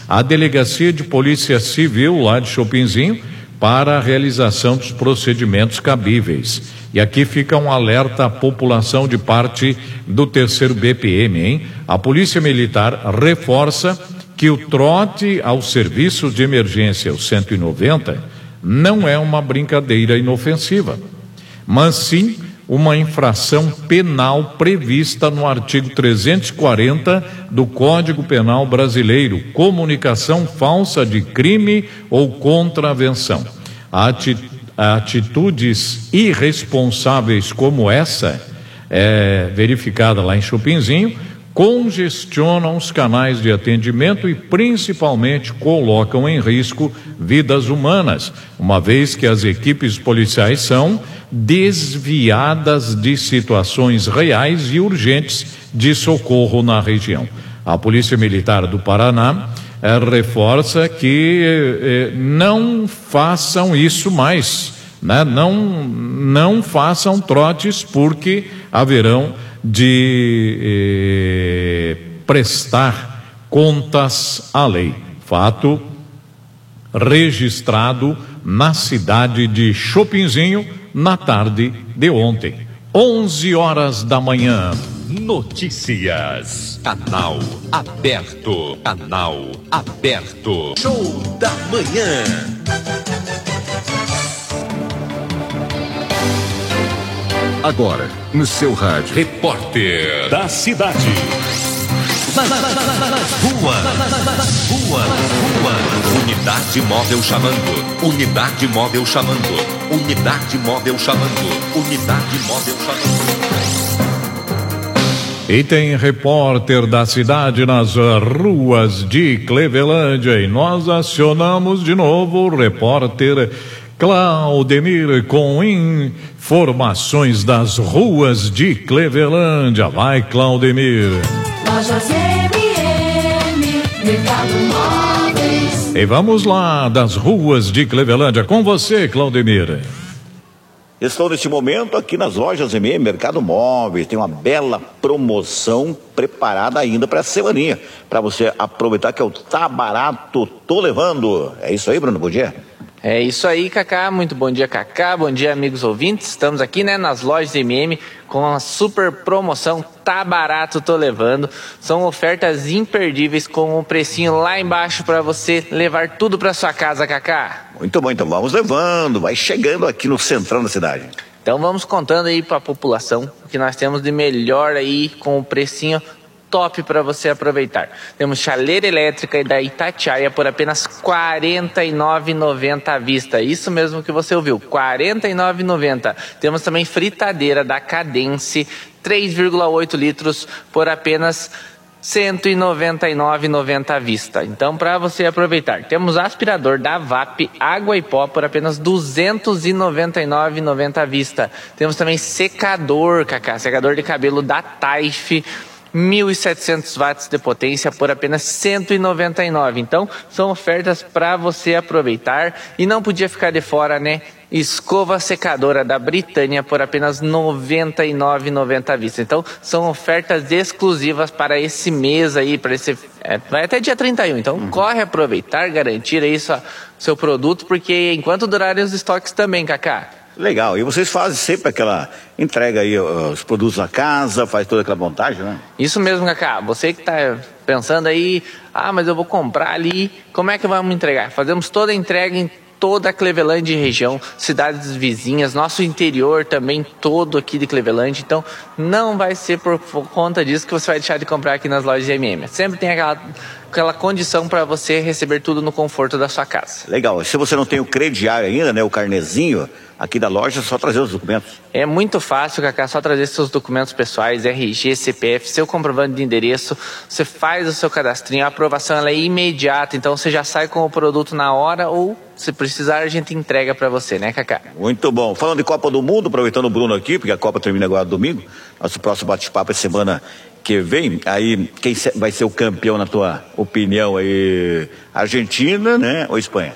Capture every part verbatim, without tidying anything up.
à Delegacia de Polícia Civil lá de Chopinzinho para a realização dos procedimentos cabíveis. E aqui fica um alerta à população de parte do terceiro B P M, hein? A Polícia Militar reforça que o trote ao serviço de emergência, o cento e noventa, não é uma brincadeira inofensiva, mas sim uma infração penal prevista no artigo trezentos e quarenta do Código Penal Brasileiro, comunicação falsa de crime ou contravenção. Atitudes irresponsáveis como essa, é, verificada lá em Chopinzinho, congestionam os canais de atendimento e principalmente colocam em risco vidas humanas, uma vez que as equipes policiais são desviadas de situações reais e urgentes de socorro na região. A Polícia Militar do Paraná eh, reforça que eh, não façam isso mais, né? Não, não façam trotes, porque haverão de eh, prestar contas à lei. Fato registrado na cidade de Chopinzinho na tarde de ontem, onze horas da manhã. Notícias. Canal aberto. Canal aberto. Show da manhã. Agora, no seu rádio. Repórter da cidade. Rua. Rua. Rua. Unidade móvel chamando. Unidade móvel chamando. Unidade móvel chamando. Unidade móvel chamando. E tem repórter da cidade nas ruas de Clevelândia e nós acionamos de novo o repórter Claudemir com informações das ruas de Clevelândia. Vai, Claudemir. Lojas M M, Mercado Móveis. E vamos lá das ruas de Clevelândia com você, Claudemir. Estou neste momento aqui nas lojas M M Mercado Móveis. Tem uma bela promoção preparada ainda para essa semaninha, para você aproveitar, que é o Tá Barato, Tô Levando. É isso aí, Bruno? Bom dia. É isso aí, Cacá. Muito bom dia, Cacá. Bom dia, amigos ouvintes. Estamos aqui, né, nas lojas M M com uma super promoção Tá Barato, Tô Levando. São ofertas imperdíveis com um precinho lá embaixo para você levar tudo para sua casa, Cacá. Muito bom, então vamos levando. Vai chegando aqui no centrão da cidade. Então vamos contando aí para a população o que nós temos de melhor aí com o precinho top para você aproveitar. Temos chaleira elétrica da Itatiaia por apenas quarenta e nove reais e noventa centavos à vista. Isso mesmo que você ouviu, quarenta e nove reais e noventa centavos. Temos também fritadeira da Cadence, três vírgula oito litros por apenas cento e noventa e nove reais e noventa centavos à vista. Então, para você aproveitar, temos aspirador da V A P Água e Pó por apenas duzentos e noventa e nove reais e noventa centavos à vista. Temos também secador, Cacá, secador de cabelo da Taif, mil e setecentos watts de potência por apenas cento e noventa e nove reais. Então, são ofertas para você aproveitar. E não podia ficar de fora, né? Escova secadora da Britânia por apenas noventa e nove reais e noventa centavos à vista. Então, são ofertas exclusivas para esse mês aí, para esse é, vai até dia trinta e um. Então, uhum. corre aproveitar, garantir aí sua, seu produto, porque enquanto durarem os estoques também, Cacá. Legal, e vocês fazem sempre aquela entrega aí, os produtos na casa, faz toda aquela montagem, né? Isso mesmo, Cacá. Você que está pensando aí, ah, mas eu vou comprar ali, como é que vamos entregar? Fazemos toda a entrega em toda a Clevelândia e região, cidades vizinhas, nosso interior também todo aqui de Clevelândia. Então, não vai ser por, por conta disso que você vai deixar de comprar aqui nas lojas M M. Sempre tem aquela, aquela condição para você receber tudo no conforto da sua casa. Legal. Se você não tem o crediário ainda, né, o carnezinho aqui da loja, é só trazer os documentos. É muito fácil, Cacá, só trazer seus documentos pessoais, R G, C P F, seu comprovante de endereço, você faz o seu cadastrinho, a aprovação ela é imediata, então você já sai com o produto na hora ou, se precisar, a gente entrega para você, né, Cacá? Muito bom. Falando de Copa do Mundo, aproveitando o Bruno aqui, porque a Copa termina agora domingo, nosso próximo bate-papo é semana que vem, aí quem vai ser o campeão na tua opinião aí? Argentina, né, ou Espanha?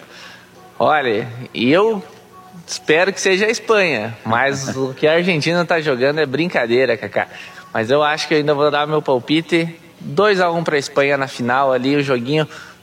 Olha, eu espero que seja a Espanha, mas o que a Argentina está jogando é brincadeira, Cacá. Mas eu acho que eu ainda vou dar meu palpite, dois a um para a Espanha na final ali, o joguinho